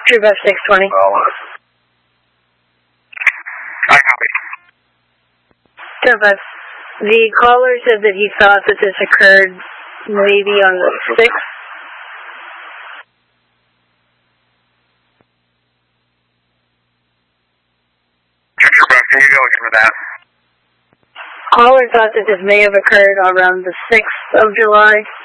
True Bus 620. I copy. True Bus. The caller said that he thought that this occurred maybe on the 6th. True Bus, can you go again with that? Caller thought that this may have occurred around the 6th of July.